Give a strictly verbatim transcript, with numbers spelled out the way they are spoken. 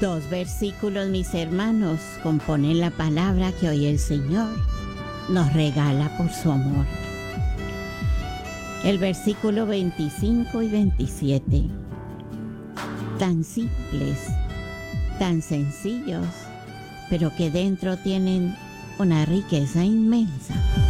Dos versículos, mis hermanos, componen la palabra que hoy el Señor nos regala por su amor. El versículo veinticinco y veintisiete, tan simples, tan sencillos, pero que dentro tienen una riqueza inmensa.